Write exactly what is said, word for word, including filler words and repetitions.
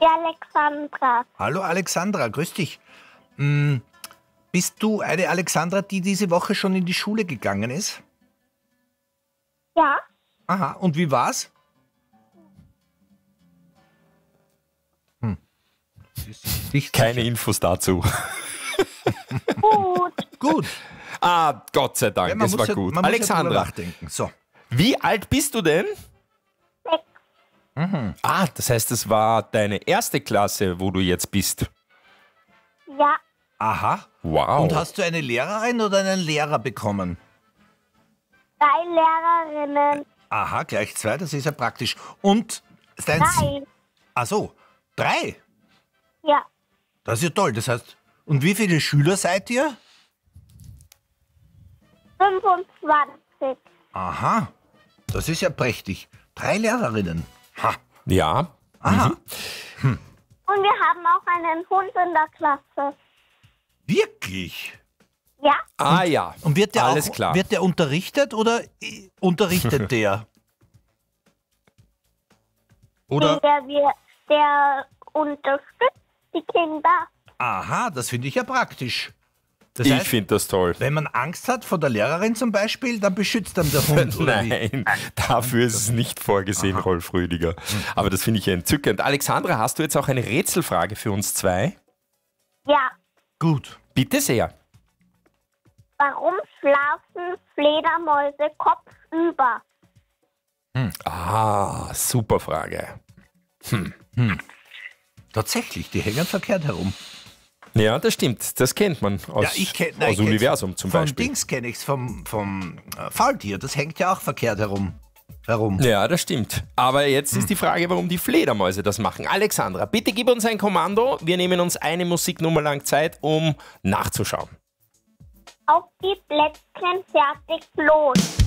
Die Alexandra. Hallo Alexandra, grüß dich. Hm, bist du eine Alexandra, die diese Woche schon in die Schule gegangen ist? Ja, Aha, und wie war's? Hm. Sie ist nicht Keine sicher. Infos dazu. gut. Gut. Ah, Gott sei Dank, Ja, man es muss war ja, gut. man muss ja drüber Alexandra, nachdenken. So. wie alt bist du denn? Sechs. Ah, das heißt, es war deine erste Klasse, wo du jetzt bist. Ja, Aha. Wow. Und hast du eine Lehrerin oder einen Lehrer bekommen? drei Lehrerinnen. Aha, gleich zwei, das ist ja praktisch. Und dein Drei. Ach so, drei? Ja, Das ist ja toll. Das heißt, und wie viele Schüler seid ihr? fünfundzwanzig. Aha, das ist ja prächtig. Drei Lehrerinnen. Ha. Ja, Aha. Und wir haben auch einen Hund in der Klasse. Wirklich? Ja, ah ja, Und wird der alles auch klar. Wird der unterrichtet oder äh, unterrichtet der? Oder? der, wir, der unterstützt die Kinder. Aha, das finde ich ja praktisch. Das Ich heißt, finde das toll. wenn man Angst hat vor der Lehrerin zum Beispiel, dann beschützt dann der Hund, oder wie? Nein, dafür ist es nicht vorgesehen, Rolf Rüdiger. Aber das finde ich ja entzückend. Alexandra, hast du jetzt auch eine Rätselfrage für uns zwei? Ja, Gut. Bitte sehr. warum schlafen Fledermäuse kopfüber? Ah, super Frage. Tatsächlich, die hängen verkehrt herum. Ja, das stimmt. Das kennt man aus, Ja, ich kenn, nein, aus ich kenn's Universum zum vom Beispiel. Dings kenne ich es, vom, vom äh, Faultier. Das hängt ja auch verkehrt herum. herum. Ja, das stimmt. Aber jetzt ist die Frage, warum die Fledermäuse das machen. Alexandra, bitte gib uns ein Kommando. Wir nehmen uns eine Musiknummer lang Zeit, um nachzuschauen. Auf die Plätzchen, fertig, los.